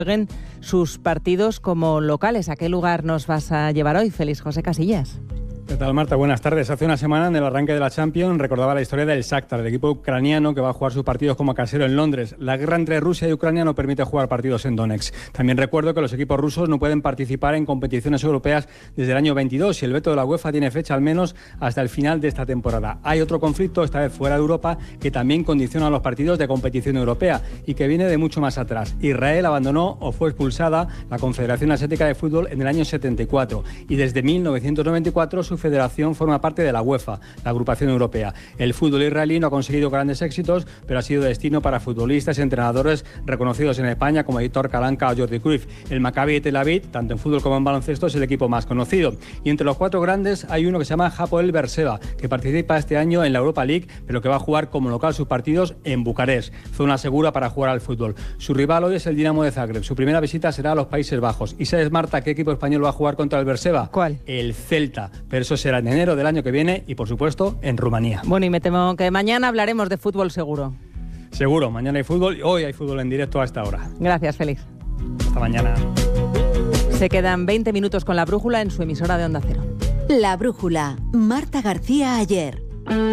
jueguen sus partidos como locales. ¿A qué lugar nos vas a llevar hoy, Félix José Casillas? ¿Qué tal, Marta? Buenas tardes. Hace una semana, en el arranque de la Champions, recordaba la historia del Shakhtar, el equipo ucraniano que va a jugar sus partidos como casero en Londres. La guerra entre Rusia y Ucrania no permite jugar partidos en Donetsk. También recuerdo que los equipos rusos no pueden participar en competiciones europeas desde el año 22 y el veto de la UEFA tiene fecha al menos hasta el final de esta temporada. Hay otro conflicto, esta vez fuera de Europa, que también condiciona los partidos de competición europea y que viene de mucho más atrás. Israel abandonó o fue expulsada la Confederación Asiática de Fútbol en el año 74 y desde 1994 su federación forma parte de la UEFA, la agrupación europea. El fútbol israelí no ha conseguido grandes éxitos, pero ha sido destino para futbolistas y entrenadores reconocidos en España como Aitor Karanka o Jordi Cruyff. El Maccabi de Tel Aviv, tanto en fútbol como en baloncesto, es el equipo más conocido. Y entre los cuatro grandes hay uno que se llama Hapoel Beerseba, que participa este año en la Europa League, pero que va a jugar como local sus partidos en Bucarest, zona segura para jugar al fútbol. Su rival hoy es el Dinamo de Zagreb. Su primera visita será a los Países Bajos. ¿Y sabes, Marta, qué equipo español va a jugar contra el Beerseba? ¿Cuál? El Celta. Pero eso será en enero del año que viene y, por supuesto, en Rumanía. Bueno, y me temo que mañana hablaremos de fútbol seguro. Seguro, mañana hay fútbol y hoy hay fútbol en directo a esta hora. Gracias, Félix. Hasta mañana. Se quedan 20 minutos con La Brújula en su emisora de Onda Cero. La Brújula, Marta García Ayer.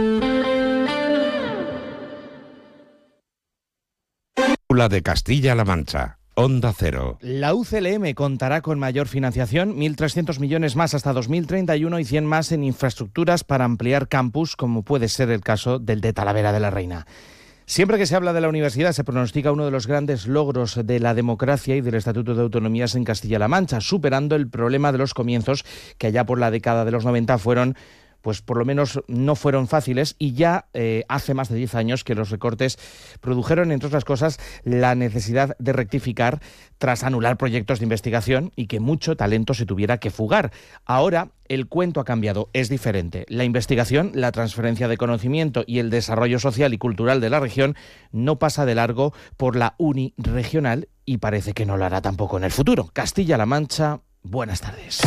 Brújula de Castilla-La Mancha. Onda Cero. La UCLM contará con mayor financiación, 1.300 millones más hasta 2031 y 100 más en infraestructuras para ampliar campus, como puede ser el caso del de Talavera de la Reina. Siempre que se habla de la universidad se pronostica uno de los grandes logros de la democracia y del Estatuto de Autonomías en Castilla-La Mancha, superando el problema de los comienzos que allá por la década de los 90 fueron, pues por lo menos no fueron fáciles y ya hace más de 10 años que los recortes produjeron, entre otras cosas, la necesidad de rectificar tras anular proyectos de investigación y que mucho talento se tuviera que fugar. Ahora el cuento ha cambiado, es diferente. La investigación, la transferencia de conocimiento y el desarrollo social y cultural de la región no pasa de largo por la uniregional y parece que no lo hará tampoco en el futuro. Castilla-La Mancha, buenas tardes.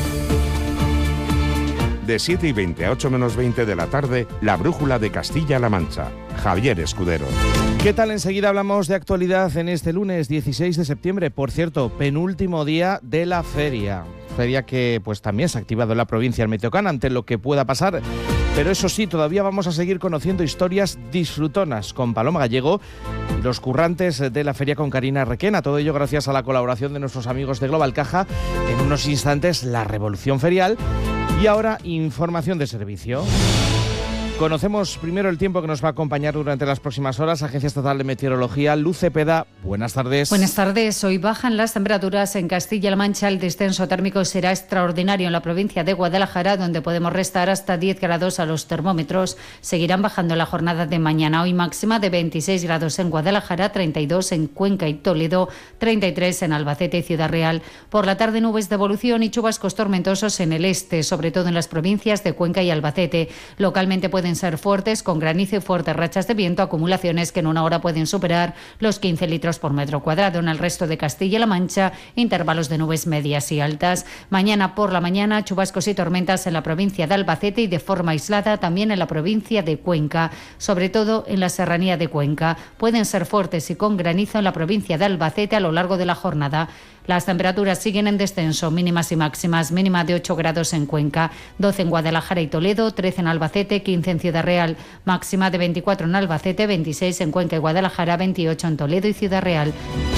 De 7:20 a 8 menos 20 de la tarde, La Brújula de Castilla-La Mancha. Javier Escudero. ¿Qué tal? Enseguida hablamos de actualidad en este lunes 16 de septiembre. Por cierto, penúltimo día de la feria. Feria que pues también se ha activado en la provincia del Meteocán ante lo que pueda pasar. Pero eso sí, todavía vamos a seguir conociendo historias disfrutonas con Paloma Gallego y los currantes de la feria con Karina Requena. Todo ello gracias a la colaboración de nuestros amigos de Global Caja. En unos instantes, la revolución ferial. Y ahora, información de servicio. Conocemos primero el tiempo que nos va a acompañar durante las próximas horas. Agencia Estatal de Meteorología, Luz Cepeda. Buenas tardes. Buenas tardes. Hoy bajan las temperaturas en Castilla-La Mancha. El descenso térmico será extraordinario en la provincia de Guadalajara, donde podemos restar hasta 10 grados a los termómetros. Seguirán bajando la jornada de mañana. Hoy máxima de 26 grados en Guadalajara, 32 en Cuenca y Toledo, 33 en Albacete y Ciudad Real. Por la tarde, nubes de evolución y chubascos tormentosos en el este, sobre todo en las provincias de Cuenca y Albacete. Localmente pueden ser fuertes, con granizo y fuertes rachas de viento, acumulaciones que en una hora pueden superar los 15 litros por metro cuadrado. En el resto de Castilla-La Mancha, intervalos de nubes medias y altas. Mañana por la mañana, chubascos y tormentas en la provincia de Albacete y de forma aislada también en la provincia de Cuenca, sobre todo en la serranía de Cuenca. Pueden ser fuertes y con granizo en la provincia de Albacete a lo largo de la jornada. Las temperaturas siguen en descenso, mínimas y máximas. Mínima de 8 grados en Cuenca, 12 en Guadalajara y Toledo, 13 en Albacete, 15 en Ciudad Real. Máxima de 24 en Albacete, 26 en Cuenca y Guadalajara, 28 en Toledo y Ciudad Real.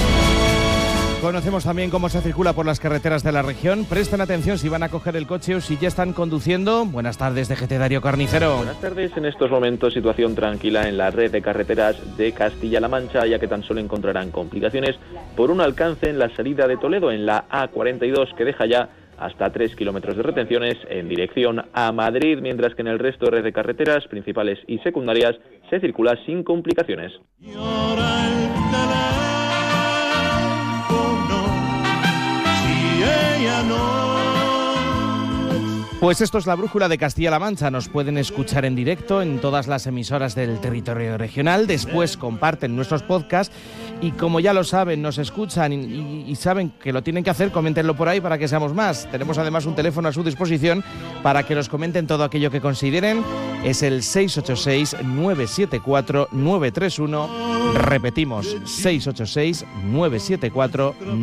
Conocemos también cómo se circula por las carreteras de la región. Presten atención si van a coger el coche o si ya están conduciendo. Buenas tardes, DGT Darío Carnicero. Buenas tardes. En estos momentos, situación tranquila en la red de carreteras de Castilla-La Mancha, ya que tan solo encontrarán complicaciones por un alcance en la salida de Toledo, en la A42, que deja ya hasta 3 kilómetros de retenciones en dirección a Madrid, mientras que en el resto de red de carreteras principales y secundarias se circula sin complicaciones. Pues esto es la Brújula de Castilla-La Mancha. Nos pueden escuchar en directo en todas las emisoras del territorio regional. Después comparten nuestros podcasts y, como ya lo saben, nos escuchan y saben que lo tienen que hacer, coméntenlo por ahí para que seamos más. Tenemos además un teléfono a su disposición para que nos comenten todo aquello que consideren. Es el 686-974-931. Repetimos, 686-974-931.